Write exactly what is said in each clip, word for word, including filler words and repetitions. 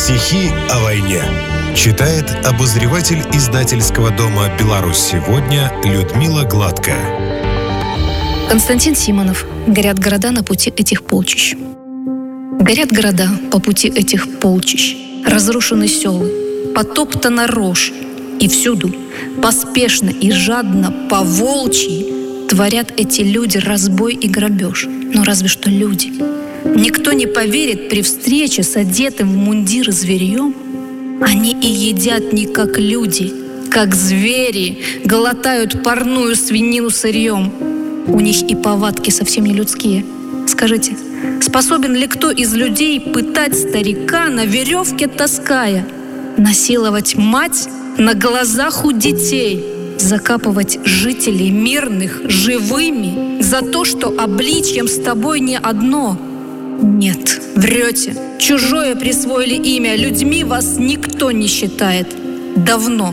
Стихи о войне. Читает обозреватель издательского дома «Беларусь сегодня» Людмила Гладкая. Константин Симонов. Горят города на пути этих полчищ. Горят города по пути этих полчищ, разрушены селы, потоптана рожь, и всюду, поспешно и жадно, по-волчьи, творят эти люди разбой и грабеж. Но разве что люди. Никто не поверит при встрече с одетым в мундиры зверьем. Они и едят не как люди, как звери, глотают парную свинину сырьем. У них и повадки совсем не людские. Скажите, способен ли кто из людей пытать старика, на веревке таская, насиловать мать на глазах у детей, закапывать жителей мирных живыми за то, что обличьем с тобой не одно? Нет, врете. Чужое присвоили имя. Людьми вас никто не считает. Давно.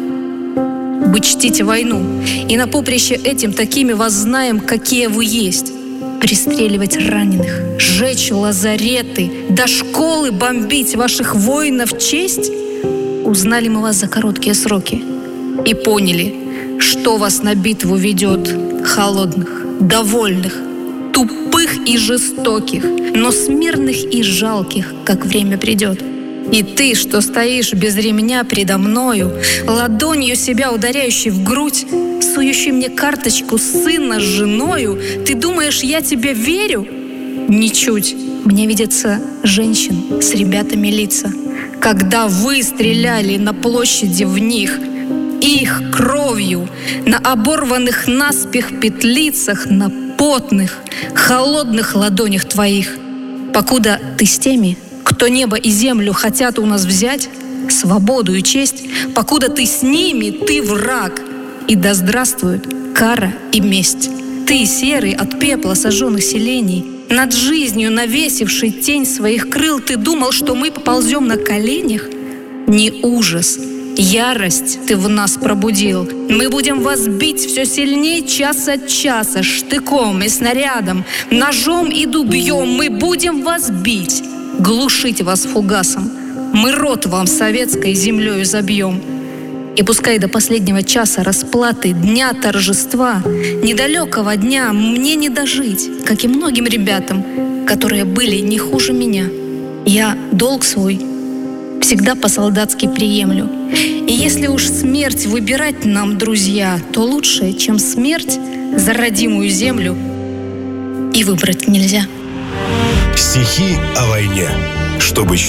Вы чтите войну, и на поприще этим такими вас знаем, какие вы есть. Пристреливать раненых, сжечь лазареты, до школы бомбить ваших воинов честь? Узнали мы вас за короткие сроки и поняли, что вас на битву ведет: холодных, довольных, тупых и жестоких, но смирных и жалких, как время придет. И ты, что стоишь без ремня предо мною, ладонью себя ударяющий в грудь, сующий мне карточку сына с женою, ты думаешь, я тебе верю? Ничуть. Мне видятся женщин с ребятами лица, когда вы стреляли на площади в них, их кровью, на оборванных наспех петлицах, на потных, холодных ладонях твоих. Покуда ты с теми, кто небо и землю хотят у нас взять, свободу и честь, покуда ты с ними, ты враг, и да здравствуют кара и месть. Ты, серый от пепла сожженных селений, над жизнью навесивший тень своих крыл, ты думал, что мы поползем на коленях? Не ужас, ярость ты в нас пробудил. Мы будем вас бить все сильнее час от часа, штыком и снарядом, ножом и дубьем. Мы будем вас бить, глушить вас фугасом. Мы рот вам советской землею забьем. И пускай до последнего часа расплаты, дня торжества, недалекого дня мне не дожить, как и многим ребятам, которые были не хуже меня. Я долг свой всегда по-солдатски приемлю. И если уж смерть выбирать нам, друзья, то лучше, чем смерть за родимую землю, и выбрать нельзя. Стихи о войне. Чтобы